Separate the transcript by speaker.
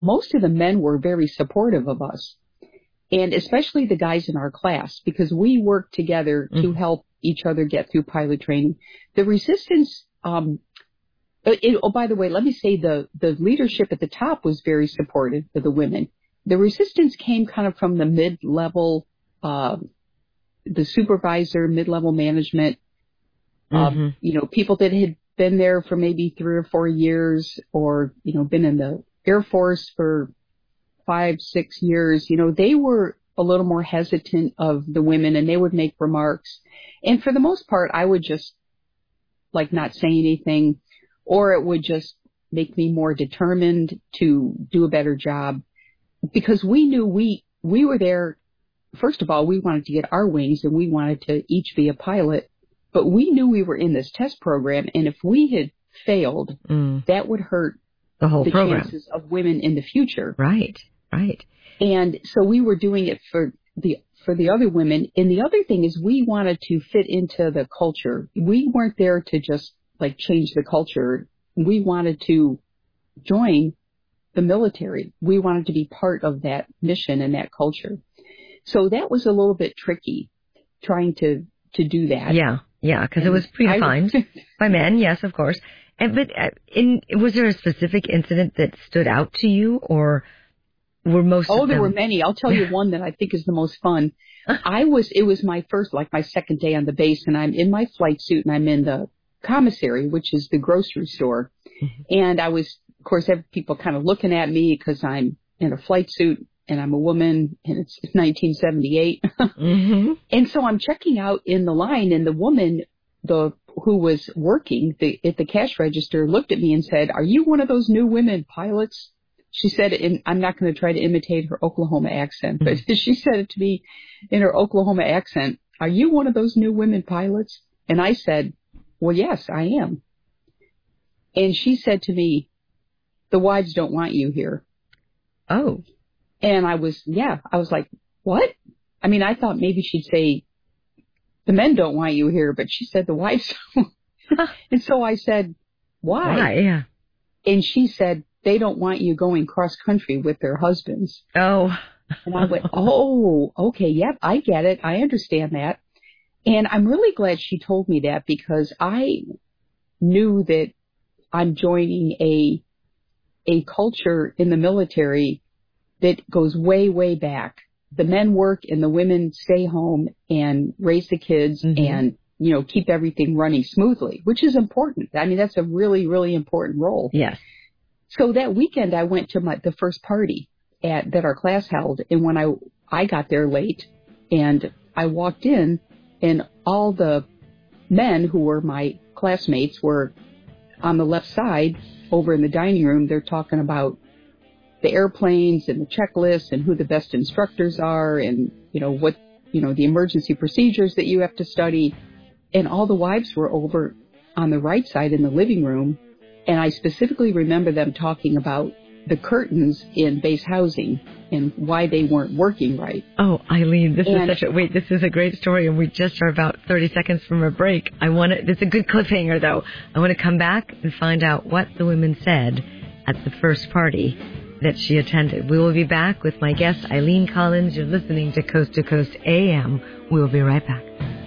Speaker 1: most of the men were very supportive of us, and especially the guys in our class, because we worked together to help each other get through pilot training. The resistance, by the way, let me say the leadership at the top was very supportive of the women. The resistance came kind of from the mid-level, the supervisor, mid-level management, people that had been there for maybe 3 or 4 years, or, been in the Air Force for 5, 6 years. They were a little more hesitant of the women, and they would make remarks. And for the most part, I would just not say anything, or it would just make me more determined to do a better job, because we knew we were there. First of all, we wanted to get our wings, and we wanted to each be a pilot, but we knew we were in this test program, and if we had failed, that would hurt
Speaker 2: the whole program.
Speaker 1: Chances of women in the future.
Speaker 2: Right.
Speaker 1: And so we were doing it for the other women. And the other thing is, we wanted to fit into the culture. We weren't there to just change the culture. We wanted to join the military. We wanted to be part of that mission and that culture. So that was a little bit tricky, trying to do that.
Speaker 2: Yeah, because it was predefined by men, yes, of course. But was there a specific incident that stood out to you, or were most of them?
Speaker 1: There were many. I'll tell you one that I think is the most fun. It was my first, my second day on the base, and I'm in my flight suit, and I'm in the commissary, which is the grocery store. And I was, of course, have people kind of looking at me because I'm in a flight suit, and I'm a woman, and it's 1978. And so I'm checking out in the line, and the woman, who was working at the cash register, looked at me and said, "Are you one of those new women pilots?" She said it I'm not going to try to imitate her Oklahoma accent, but she said it to me in her Oklahoma accent. "Are you one of those new women pilots?" And I said, "Well, yes, I am." And she said to me, "The wives don't want you here."
Speaker 2: Oh.
Speaker 1: And I was like, "What?" I mean, I thought maybe she'd say, "The men don't want you here," but she said the wives don't. And so I said, "Why?"
Speaker 2: Why, yeah.
Speaker 1: And she said, "They don't want you going cross country with their husbands."
Speaker 2: Oh.
Speaker 1: And I went, "Oh, okay, yep, I get it. I understand that." And I'm really glad she told me that, because I knew that I'm joining a culture in the military that goes way, way back. The men work and the women stay home and raise the kids and, keep everything running smoothly, which is important. I mean, that's a really, really important role.
Speaker 2: Yes.
Speaker 1: So that weekend I went to the first party that our class held. And when I got there late, and I walked in, and all the men who were my classmates were on the left side over in the dining room. They're talking about the airplanes and the checklists and who the best instructors are, and, what, the emergency procedures that you have to study. And all the wives were over on the right side in the living room. And I specifically remember them talking about the curtains in base housing and why they weren't working right.
Speaker 2: Oh, Eileen, this is a great story, and we just are about 30 seconds from a break. It's a good cliffhanger, though. I want to come back and find out what the women said at the first party that she attended. We will be back with my guest, Eileen Collins. You're listening to Coast AM. We will be right back.